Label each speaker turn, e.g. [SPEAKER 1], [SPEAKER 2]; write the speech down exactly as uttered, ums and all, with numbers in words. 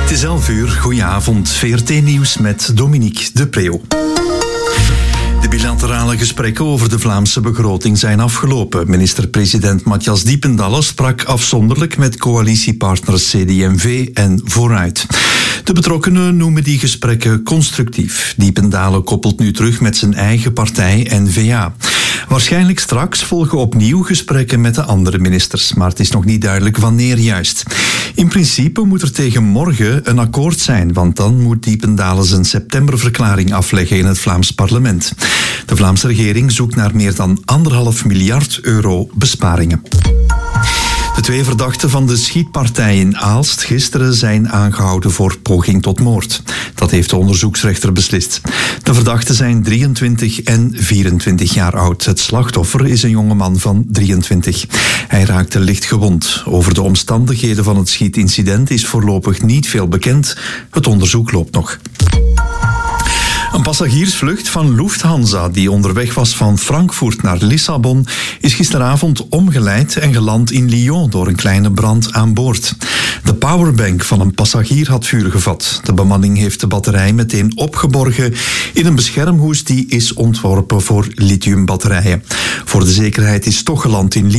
[SPEAKER 1] Het is elf uur, goedenavond. V R T-nieuws met Dominique de Preeuw. De bilaterale gesprekken over de Vlaamse begroting zijn afgelopen. Minister-president Matthias Diependalle sprak afzonderlijk met coalitiepartners C D en V en Vooruit. De betrokkenen noemen die gesprekken constructief. Diependalle koppelt nu terug met zijn eigen partij N V A. Waarschijnlijk straks volgen opnieuw gesprekken met de andere ministers, maar het is nog niet duidelijk wanneer juist. In principe moet er tegen morgen een akkoord zijn, want dan moet Diependalle zijn septemberverklaring afleggen in het Vlaams parlement. De Vlaamse regering zoekt naar meer dan anderhalf miljard euro besparingen. De twee verdachten van de schietpartij in Aalst gisteren zijn aangehouden voor poging tot moord. Dat heeft de onderzoeksrechter beslist. De verdachten zijn drieëntwintig en vierentwintig jaar oud. Het slachtoffer is een jongeman van drieëntwintig. Hij raakte licht gewond. Over de omstandigheden van het schietincident is voorlopig niet veel bekend. Het onderzoek loopt nog. Een passagiersvlucht van Lufthansa die onderweg was van Frankfurt naar Lissabon is gisteravond omgeleid en geland in Lyon door een kleine brand aan boord. De powerbank van een passagier had vuur gevat. De bemanning heeft de batterij meteen opgeborgen in een beschermhoes die is ontworpen voor lithiumbatterijen. Voor de zekerheid is toch geland in Lyon.